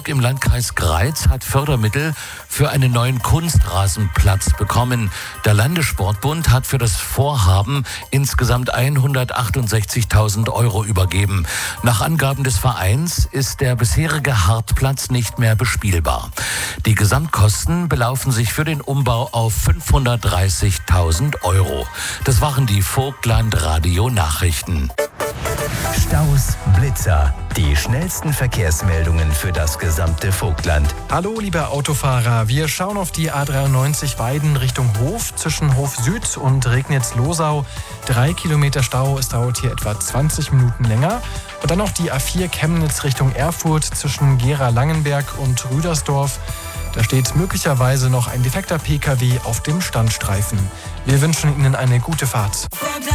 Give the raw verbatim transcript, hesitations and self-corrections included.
Hamburg im Landkreis Greiz hat Fördermittel für einen neuen Kunstrasenplatz bekommen. Der Landessportbund hat für das Vorhaben insgesamt hundertachtundsechzigtausend Euro übergeben. Nach Angaben des Vereins ist der bisherige Hartplatz nicht mehr bespielbar. Die Gesamtkosten belaufen sich für den Umbau auf fünfhundertdreißigtausend Euro. Das waren die Vogtland Radio Nachrichten. Staus, Blitzer, die schnellsten Verkehrsmeldungen für das gesamte Vogtland. Hallo liebe Autofahrer, wir schauen auf die A dreiundneunzig Weiden Richtung Hof, zwischen Hof Süd und Regnitz-Losau. Drei Kilometer Stau, es dauert hier etwa zwanzig Minuten länger. Und dann noch die A vier Chemnitz Richtung Erfurt zwischen Gera-Langenberg und Rüdersdorf. Da steht möglicherweise noch ein defekter P K W auf dem Standstreifen. Wir wünschen Ihnen eine gute Fahrt.